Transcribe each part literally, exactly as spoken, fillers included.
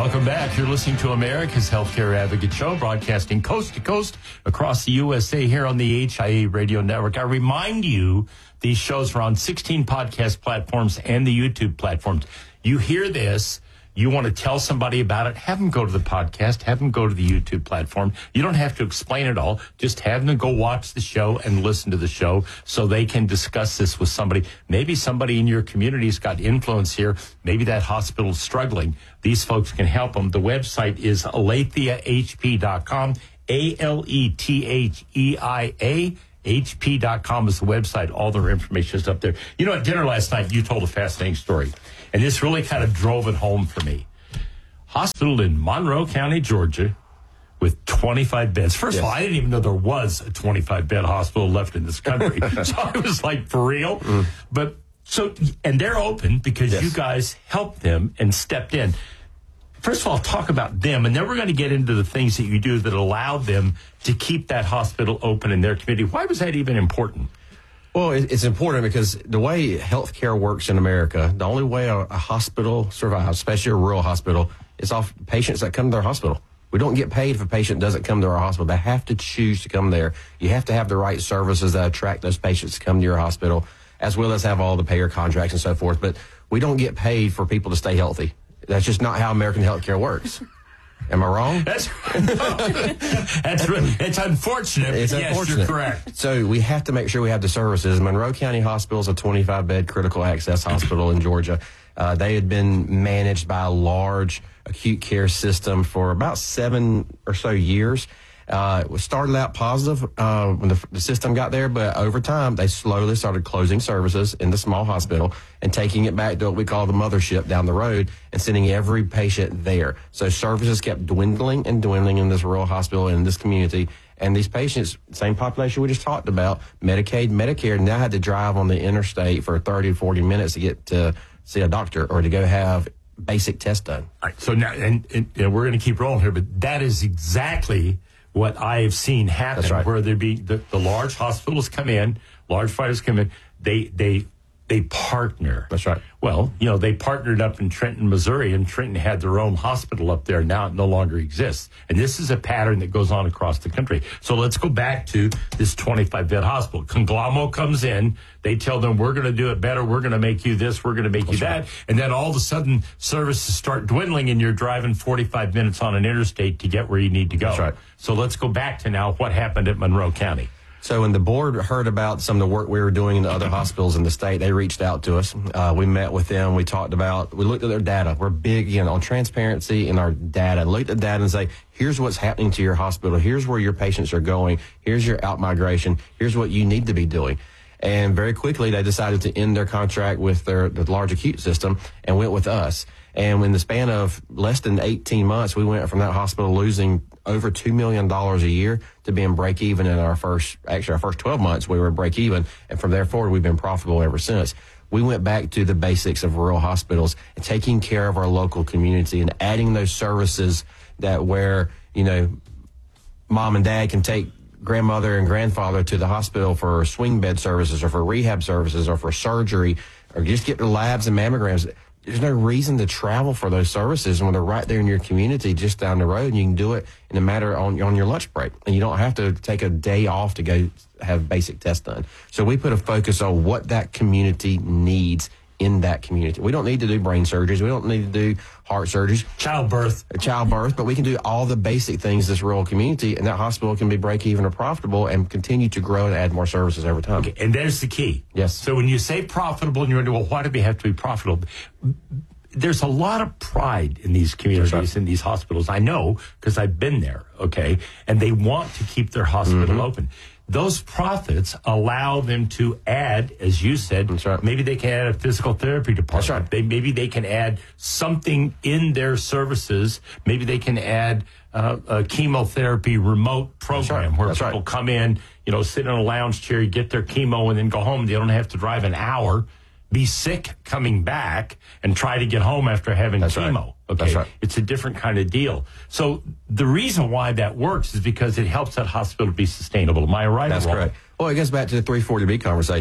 Welcome back. You're listening to America's Healthcare Advocate Show, broadcasting coast to coast across the U S A here on the H I A Radio Network. I remind you, these shows are on sixteen podcast platforms and the YouTube platforms. You hear this, you want to tell somebody about it, have them go to the podcast, have them go to the YouTube platform. You don't have to explain it all. Just have them go watch the show and listen to the show so they can discuss this with somebody. Maybe somebody in your community's got influence here. Maybe that hospital's struggling. These folks can help them. The website is alethea h p dot com, A L E T H E I A. H P dot com is the website. All their information is up there. You know, at dinner last night, you told a fascinating story, and this really kind of drove it home for me. Hospital in Monroe County, Georgia, with twenty-five beds. First yes. of all, I didn't even know there was a twenty-five bed hospital left in this country. So I was like, for real? Mm. But so, and they're open because yes. you guys helped them and stepped in. First of all, talk about them, and then we're going to get into the things that you do that allow them to keep that hospital open in their community. Why was that even important? Well, it's important because the way healthcare works in America, the only way a, a hospital survives, especially a rural hospital, is off patients that come to their hospital. We don't get paid if a patient doesn't come to our hospital. They have to choose to come there. You have to have the right services that attract those patients to come to your hospital, as well as have all the payer contracts and so forth. But we don't get paid for people to stay healthy. That's just not how American healthcare works. Am I wrong? That's that's it's unfortunate. It's yes, unfortunate. You're correct. So we have to make sure we have the services. Monroe County Hospital is a twenty-five bed critical access hospital in Georgia. Uh, they had been managed by a large acute care system for about seven or so years. Uh, it started out positive uh, when the, the system got there, but over time, they slowly started closing services in the small hospital and taking it back to what we call the mothership down the road and sending every patient there. So services kept dwindling and dwindling in this rural hospital and in this community. And these patients, same population we just talked about, Medicaid, Medicare, now had to drive on the interstate for thirty to forty minutes to get to see a doctor or to go have basic tests done. All right, so now, and, and, and we're going to keep rolling here, but that is exactly what I have seen happen, right. where there be the, the large hospitals come in, large providers come in, they they they partner. That's right. Well, you know, they partnered up in Trenton, Missouri, and Trenton had their own hospital up there. Now it no longer exists. And this is a pattern that goes on across the country. So let's go back to this twenty-five bed hospital. Conglomero comes in. They tell them, we're going to do it better. We're going to make you this. We're going to make That's you that. Right. And then all of a sudden, services start dwindling, and you're driving forty-five minutes on an interstate to get where you need to go. That's right. So let's go back to now what happened at Monroe County. So when the board heard about some of the work we were doing in the other hospitals in the state, they reached out to us. Uh, we met with them. We talked about, we looked at their data. We're big, you know, on transparency in our data. Looked at data and say, here's what's happening to your hospital. Here's where your patients are going. Here's your out-migration. Here's what you need to be doing. And very quickly, they decided to end their contract with their the large acute system and went with us. And in the span of less than eighteen months, we went from that hospital losing over two million dollars a year to being break even in our first, actually our first twelve months, we were break even. And from there forward, we've been profitable ever since. We went back to the basics of rural hospitals and taking care of our local community and adding those services that where, you know, mom and dad can take grandmother and grandfather to the hospital for swing bed services or for rehab services or for surgery or just get the labs and mammograms. There's no reason to travel for those services when they're right there in your community just down the road, and you can do it in a matter on, on your lunch break. And you don't have to take a day off to go have basic tests done. So we put a focus on what that community needs in that community. We don't need to do brain surgeries. We don't need to do heart surgeries. Childbirth. Childbirth, but we can do all the basic things this rural community, and that hospital can be break even or profitable and continue to grow and add more services over time. Okay, and there's the key. Yes. So when you say profitable and you're into, well, why do we have to be profitable? There's a lot of pride in these communities, right. in these hospitals. I know because I've been there, okay? And they want to keep their hospital mm-hmm. open. Those profits allow them to add, as you said, That's right. maybe they can add a physical therapy department. That's right. They, maybe they can add something in their services. Maybe they can add uh, a chemotherapy remote program right. where That's people right. come in, you know, sit in a lounge chair, get their chemo, and then go home. They don't have to drive an hour, be sick coming back, and try to get home after having That's chemo. Right. Okay, That's right. It's a different kind of deal. So the reason why that works is because it helps that hospital be sustainable. Am I right? That's or wrong? correct. Well, it goes back to the three forty B conversation.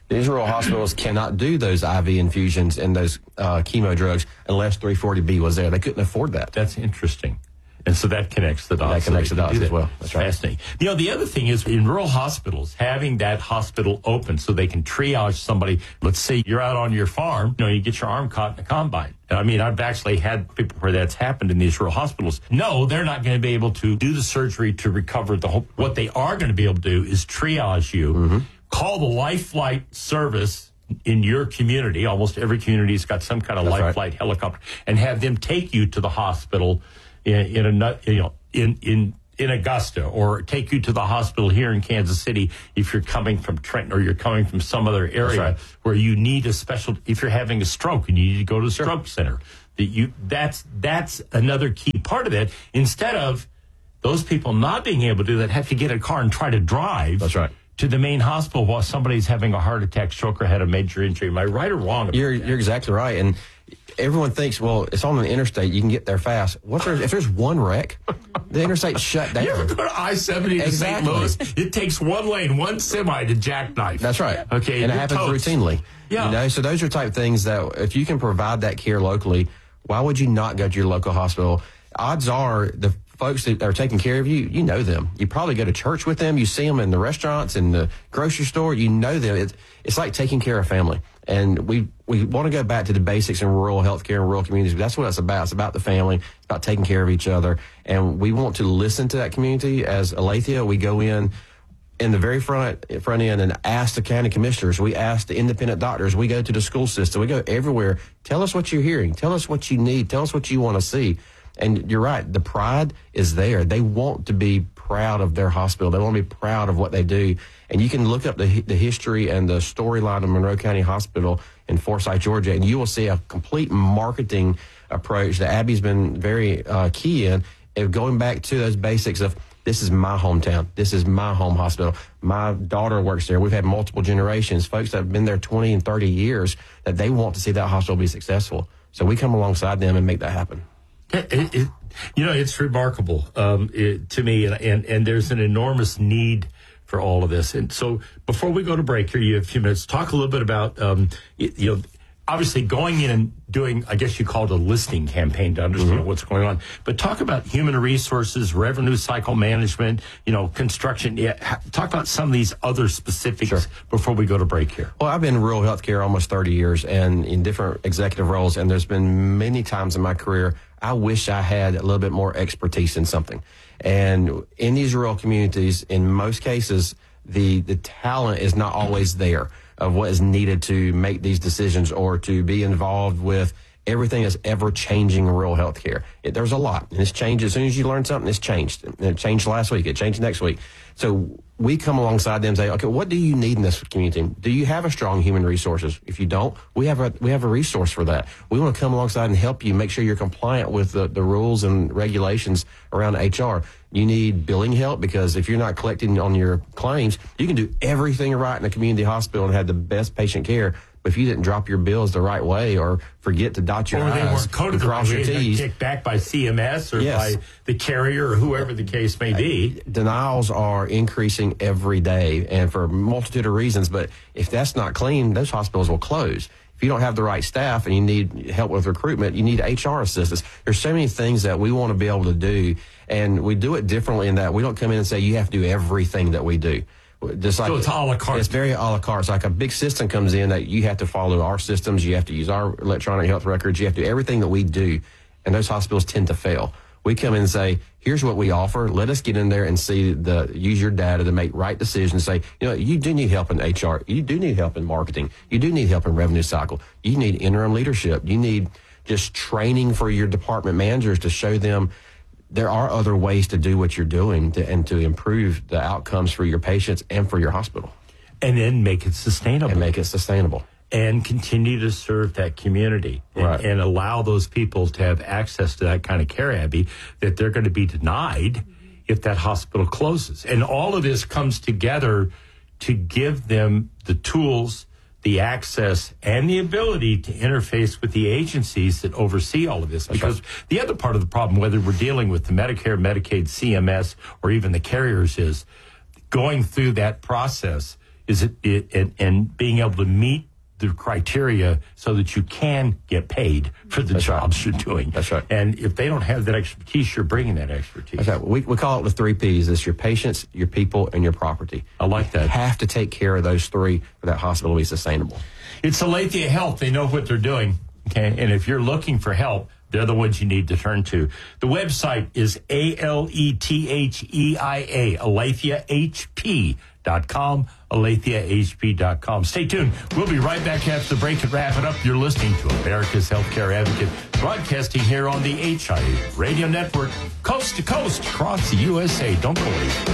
These rural hospitals cannot do those I V infusions and those uh, chemo drugs unless three forty B was there. They couldn't afford that. That's interesting. And so that connects the dots. That connects so the dots as well. That's right. Fascinating. You know, the other thing is in rural hospitals, having that hospital open so they can triage somebody. Let's say you're out on your farm, you know, you get your arm caught in a combine. I mean, I've actually had people where that's happened in these rural hospitals. No, they're not going to be able to do the surgery to recover the whole. What they are going to be able to do is triage you, mm-hmm. call the Life Flight service in your community. Almost every community's got some kind of That's Life right. Flight helicopter, and have them take you to the hospital in, in a, you know, in, in, in Augusta, or take you to the hospital here in Kansas City if you're coming from Trenton or you're coming from some other area right. where you need a special, if you're having a stroke and you need to go to the sure. stroke center. That you, that's, that's another key part of it. Instead of those people not being able to do that, have to get a car and try to drive. That's right. To the main hospital while somebody's having a heart attack, stroke, or had a major injury. Am I right or wrong? You're, you're exactly right. And everyone thinks, well, it's on the interstate, you can get there fast. What there, if there's one wreck, the interstate's shut down. You ever go to I seventy to Exactly. Saint Louis? It takes one lane, one semi to jackknife. That's right. Okay, and it happens toast. routinely. Yeah. You know, so those are type things that if you can provide that care locally, why would you not go to your local hospital? Odds are the folks that are taking care of you, you know them. You probably go to church with them. You see them in the restaurants, in the grocery store. You know them. It's, it's like taking care of family. And we, we want to go back to the basics in rural healthcare and rural communities. That's what it's about. It's about the family. It's about taking care of each other. And we want to listen to that community. As Aletheia, we go in in the very front front end and ask the county commissioners. We ask the independent doctors. We go to the school system. We go everywhere. Tell us what you're hearing. Tell us what you need. Tell us what you want to see. And you're right. The pride is there. They want to be proud of their hospital. They want to be proud of what they do. And you can look up the the history and the storyline of Monroe County Hospital in Forsyth, Georgia, and you will see a complete marketing approach that Abby's been very uh, key in, of going back to those basics of, this is my hometown. This is my home hospital. My daughter works there. We've had multiple generations, folks that have been there twenty and thirty years, that they want to see that hospital be successful. So we come alongside them and make that happen. It, it, it, you know, it's remarkable um, it, to me, and, and, and there's an enormous need for all of this. And so before we go to break here, you have a few minutes, talk a little bit about, um, you know, obviously going in and doing, I guess you call it a listening campaign to understand mm-hmm. what's going on. But talk about human resources, revenue cycle management, you know, construction. Yeah, talk about some of these other specifics sure. before we go to break here. Well, I've been in rural healthcare almost thirty years and in different executive roles. And there's been many times in my career, I wish I had a little bit more expertise in something. And in these rural communities, in most cases, the, the talent is not always there of what is needed to make these decisions or to be involved with everything that's ever changing in rural healthcare. It, there's a lot, and it's changed. As soon as you learn something, it's changed. It changed last week. It changed next week. So we come alongside them and say, okay, what do you need in this community? Do you have a strong human resources? If you don't, we have a we have a resource for that. We want to come alongside and help you make sure you're compliant with the, the rules and regulations around H R. You need billing help, because if you're not collecting on your claims, you can do everything right in a community hospital and have the best patient care. But if you didn't drop your bills the right way or forget to dot your or they I's weren't coded and cross your T's, kicked back by C M S or yes. by the carrier or whoever the case may be. Denials are increasing every day, and for a multitude of reasons. But if that's not clean, those hospitals will close. If you don't have the right staff and you need help with recruitment, you need H R assistance. There's so many things that we want to be able to do, and we do it differently in that we don't come in and say you have to do everything that we do. Just like, so it's a la carte. It's very a la carte. It's like a big system comes in that you have to follow our systems. You have to use our electronic health records. You have to do everything that we do. And those hospitals tend to fail. We come in and say, here's what we offer. Let us get in there and see the, use your data to make right decisions. Say, you know, you do need help in H R. You do need help in marketing. You do need help in revenue cycle. You need interim leadership. You need just training for your department managers to show them there are other ways to do what you're doing to, and to improve the outcomes for your patients and for your hospital. And then make it sustainable. And make it sustainable. And continue to serve that community. Right. And, and allow those people to have access to that kind of care, Abby, that they're going to be denied if that hospital closes. And all of this comes together to give them the tools, the access, and the ability to interface with the agencies that oversee all of this. That's because right. the other part of the problem, whether we're dealing with the Medicare, Medicaid, C M S, or even the carriers, is going through that process is it, it and, and being able to meet the criteria so that you can get paid for the That's jobs right. you're doing. That's right. And if they don't have that expertise, you're bringing that expertise. That's right. We, we call it the three Ps. It's your patients, your people, and your property. I like that. You have to take care of those three for that hospital to be sustainable. It's Alethea Health. They know what they're doing. Okay. And if you're looking for help, they're the ones you need to turn to. The website is A L E T H E I A, Alethea H P dot com, Alethea H P dot com. Stay tuned. We'll be right back after the break and wrap it up. You're listening to America's Healthcare Advocate, broadcasting here on the H I A Radio Network, coast to coast across the U S A. Don't believe.